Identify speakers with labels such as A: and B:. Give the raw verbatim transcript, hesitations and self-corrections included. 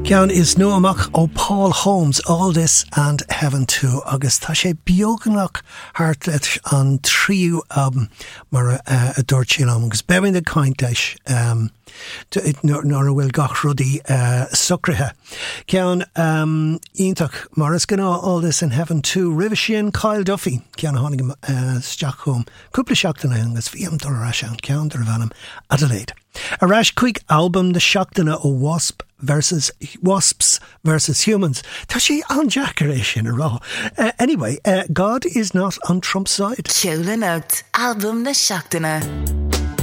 A: Ceann is nua amach ó Paul Holmes, All This and Heaven Too, agus tá sé beagnach hart leis an tríú album mar uh, a dúirt sí am, agus berin de cainteis um, nor a bhfuil gach rudaí uh, sucrathe. Ceann um, iontach mar is gná All This and Heaven Too, ribh sin Kyle Duffy, ceann tháinig uh, steach chum, cúpla seachtainna agus bhíam tar a an ceann tar bhanam Adelaide. A rash quick album the Shockdana o Wasp versus Wasps versus Humans. Tá sé an Jackaration a raw. Uh, anyway, uh, God is not on Trump's side.
B: Children out album the Shockdana.